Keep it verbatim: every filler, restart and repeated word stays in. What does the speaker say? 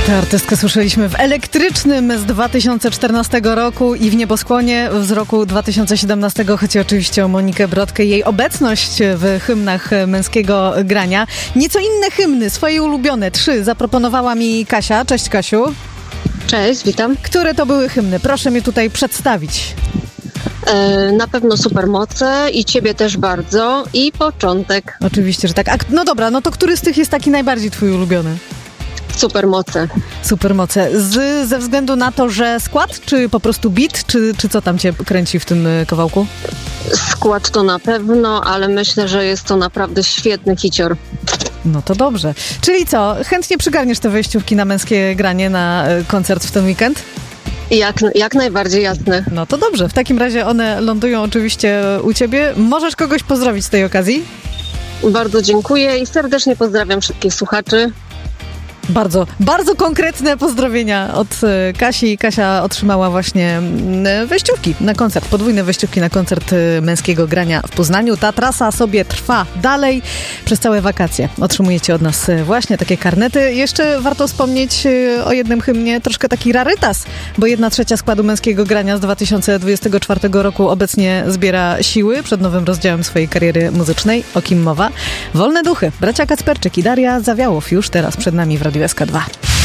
Tę artystkę słyszeliśmy w Elektrycznym z dwa tysiące czternastego roku i w Nieboskłonie z roku dwa tysiące siedemnastego. Chodzi oczywiście o Monikę Brodkę i jej obecność w hymnach męskiego grania. Nieco inne hymny, swoje ulubione, trzy zaproponowała mi Kasia. Cześć, Kasiu. Cześć, witam. Które to były hymny? Proszę mnie tutaj przedstawić. E, na pewno Supermoce i Ciebie też bardzo i Początek. Oczywiście, że tak. A, no dobra, no to który z tych jest taki najbardziej twój ulubiony? Supermoce. Supermoce. Z, ze względu na to, że skład, czy po prostu beat, czy, czy co tam cię kręci w tym kawałku? Skład to na pewno, ale myślę, że jest to naprawdę świetny hicior. No to dobrze. Czyli co, chętnie przygarniesz te wejściówki na męskie granie, na koncert w ten weekend? Jak, jak najbardziej jasne. No to dobrze. W takim razie one lądują oczywiście u ciebie. Możesz kogoś pozdrowić z tej okazji? Bardzo dziękuję i serdecznie pozdrawiam wszystkich słuchaczy. Bardzo, bardzo konkretne pozdrowienia od Kasi. Kasia otrzymała właśnie wejściówki na koncert, podwójne wejściówki na koncert męskiego grania w Poznaniu. Ta trasa sobie trwa dalej przez całe wakacje. Otrzymujecie od nas właśnie takie karnety. Jeszcze warto wspomnieć o jednym hymnie, troszkę taki rarytas, bo jedna trzecia składu męskiego grania z dwa tysiące dwudziestego czwartego roku obecnie zbiera siły przed nowym rozdziałem swojej kariery muzycznej. O kim mowa? Wolne Duchy, bracia Kacperczyk i Daria Zawiałow już teraz przed nami w Radiu S K dwa.